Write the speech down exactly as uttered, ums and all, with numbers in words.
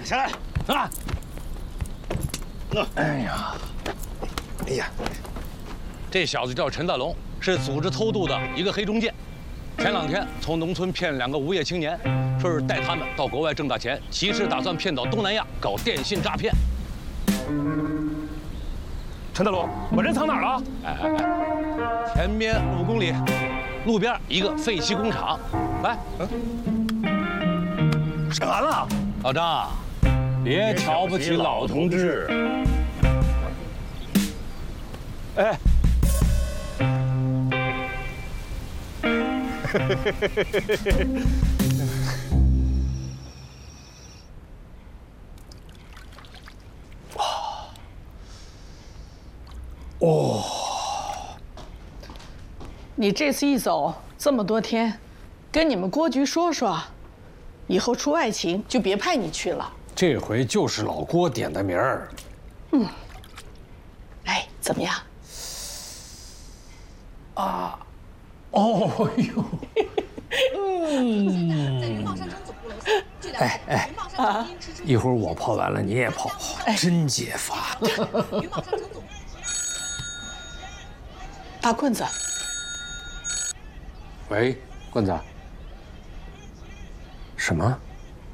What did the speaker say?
下来啊！哎呀，哎呀，这小子叫陈大龙，是组织偷渡的一个黑中介。前两天从农村骗两个无业青年，说是带他们到国外挣大钱，其实打算骗到东南亚搞电信诈骗。陈大龙，我人藏哪儿了？哎哎哎，前面五公里，路边一个废弃工厂。来，嗯，审完了。老张，别瞧不起老同志。哎。 哦，你这次一走这么多天，跟你们郭局说说，以后出外勤就别派你去了。 这回就是老郭点的名儿。 嗯，哎，怎么样？ 啊，哦呦， 嗯， 哎哎啊！一会儿我泡完了你也泡，真解乏。 大棍子， 喂，棍子，什么？